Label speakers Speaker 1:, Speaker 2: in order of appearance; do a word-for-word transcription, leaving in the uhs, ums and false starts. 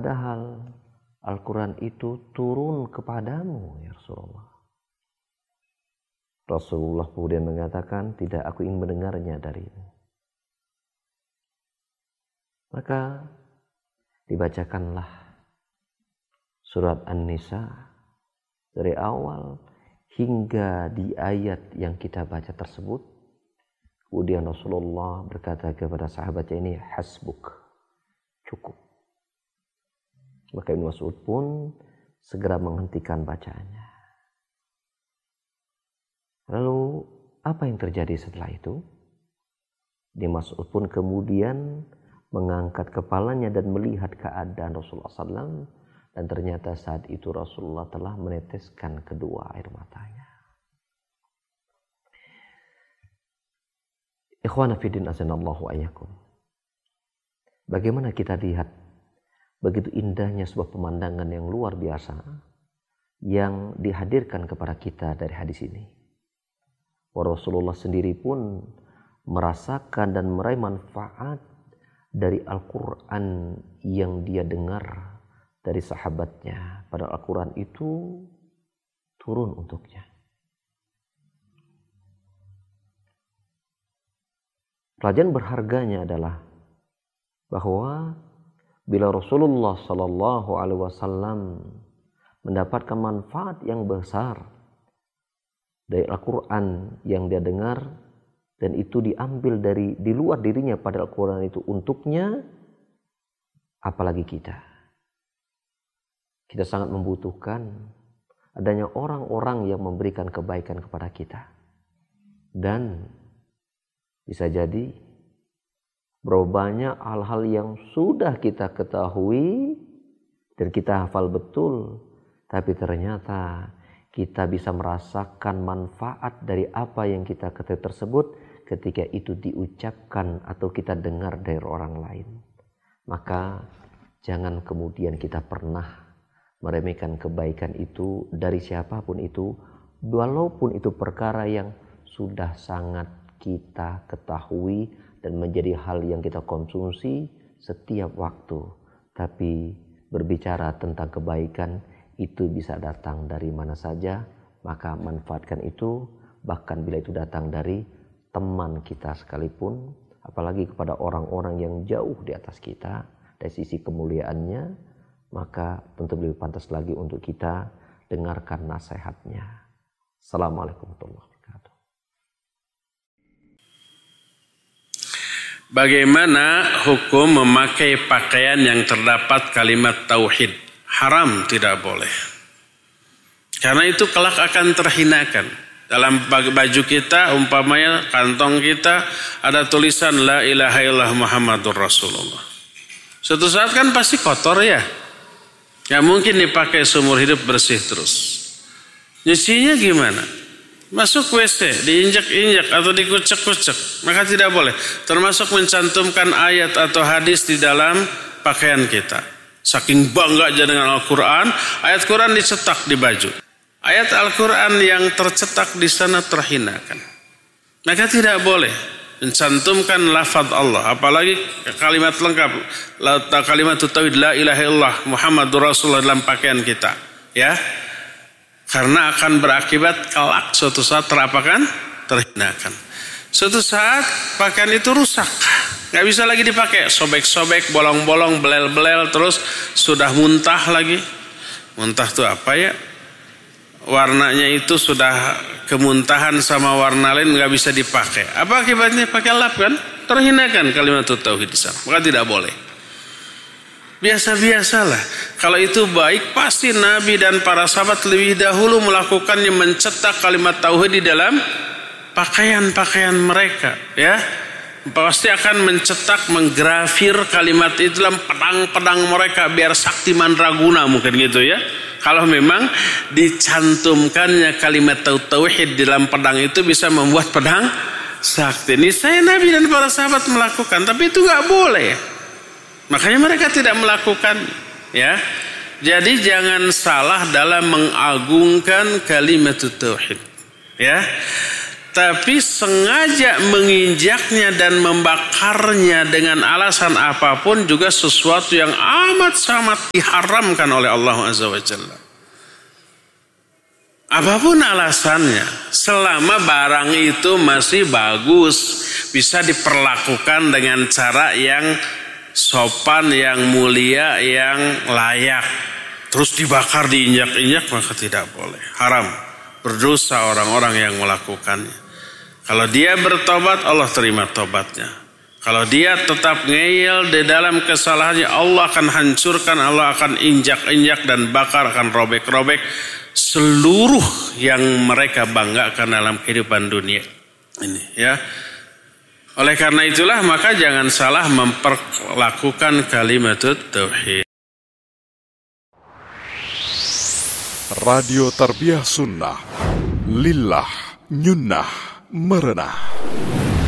Speaker 1: padahal Al-Quran itu turun kepadamu ya Rasulullah. Rasulullah kemudian mengatakan, tidak, aku ingin mendengarnya darimu. Maka dibacakanlah surat An-Nisa dari awal hingga di ayat yang kita baca tersebut. Kemudian Rasulullah berkata kepada sahabatnya ini, hasbuk, cukup. Maka Ibnu Mas'ud pun segera menghentikan bacaannya. Lalu apa yang terjadi setelah itu? Ibnu Mas'ud pun kemudian mengangkat kepalanya dan melihat keadaan Rasulullah shallallahu alaihi wasallam, dan ternyata saat itu Rasulullah telah meneteskan kedua air matanya. Ikhwana fiddin azanallahu ayyakum. Bagaimana kita lihat begitu indahnya sebuah pemandangan yang luar biasa yang dihadirkan kepada kita dari hadis ini. Rasulullah sendiri pun merasakan dan meraih manfaat dari Al-Quran yang dia dengar dari sahabatnya. Padahal Al-Quran itu turun untuknya. Pelajaran berharganya adalah bahwa bila Rasulullah Sallallahu Alaihi Wasallam mendapatkan manfaat yang besar dari Al-Quran yang dia dengar, dan itu diambil dari di luar dirinya pada Al-Quran itu untuknya, apalagi kita. Kita sangat membutuhkan adanya orang-orang yang memberikan kebaikan kepada kita. Dan bisa jadi berapa banyak hal-hal yang sudah kita ketahui dan kita hafal betul, tapi ternyata kita bisa merasakan manfaat dari apa yang kita ketahui tersebut ketika itu diucapkan atau kita dengar dari orang lain. Maka jangan kemudian kita pernah meremehkan kebaikan itu dari siapapun itu, walaupun itu perkara yang sudah sangat kita ketahui dan menjadi hal yang kita konsumsi setiap waktu. Tapi berbicara tentang kebaikan itu bisa datang dari mana saja, maka manfaatkan itu, bahkan bila itu datang dari teman kita sekalipun, apalagi kepada orang-orang yang jauh di atas kita dari sisi kemuliaannya, maka tentu lebih pantas lagi untuk kita dengarkan nasihatnya. Assalamualaikum warahmatullahi wabarakatuh.
Speaker 2: Bagaimana hukum memakai pakaian yang terdapat kalimat tauhid? Haram, tidak boleh. Karena itu kelak akan terhinakan. Dalam baju kita, umpamanya kantong kita ada tulisan La ilaha illallah Muhammadur Rasulullah. Suatu saat kan pasti kotor ya. Gak mungkin dipakai seumur hidup bersih terus. Nyucinya gimana? Masuk W C, diinjak-injak atau dikucek-kucek, maka tidak boleh. Termasuk mencantumkan ayat atau hadis di dalam pakaian kita. Saking bangga aja dengan Al-Quran, ayat Quran dicetak di baju. Ayat Al-Quran yang tercetak di sana terhinakan. Maka tidak boleh mencantumkan lafaz Allah, apalagi kalimat lengkap, kalimat tauhid la ilaha illallah Muhammadur Rasulullah dalam pakaian kita, ya. Karena akan berakibat kelak suatu saat terapakan, terhinakan. Suatu saat pakaian itu rusak. Gak bisa lagi dipakai, sobek-sobek, bolong-bolong, belel-belel, terus sudah muntah lagi. Muntah itu apa ya? Warnanya itu sudah kemuntahan sama warna lain, gak bisa dipakai. Apa akibatnya? Pakai lap kan? Terhinakan kalimat tauhid di sana. Maka tidak boleh. Biasa-biasalah. Kalau itu baik, pasti Nabi dan para sahabat lebih dahulu melakukannya, mencetak kalimat tauhid di dalam pakaian-pakaian mereka, ya. Pasti akan mencetak, menggrafir kalimat itu dalam pedang-pedang mereka biar sakti mandraguna mungkin gitu ya. Kalau memang dicantumkannya kalimat tauhid di dalam pedang itu bisa membuat pedang sakti. Ini saya Nabi dan para sahabat melakukan, tapi itu nggak boleh. Makanya mereka tidak melakukan, ya. Jadi jangan salah dalam mengagungkan kalimat tauhid, ya. tapi sengaja menginjaknya dan membakarnya dengan alasan apapun juga sesuatu yang amat sangat diharamkan oleh Allah Azza wa Jalla. Apapun alasannya, selama barang itu masih bagus, bisa diperlakukan dengan cara yang sopan, yang mulia, yang layak. Terus dibakar, diinjak-injak, maka tidak boleh. Haram. Berdosa orang-orang yang melakukannya. Kalau dia bertobat, Allah terima tobatnya. Kalau dia tetap ngeyel di dalam kesalahannya, Allah akan hancurkan, Allah akan injak-injak dan bakar, akan robek-robek seluruh yang mereka banggakan dalam kehidupan dunia ini, ya. Oleh karena itulah maka jangan salah memperlakukan kalimat tauhid.
Speaker 3: Radio Tarbiyah Sunnah Lillah Nyunnah Merenah.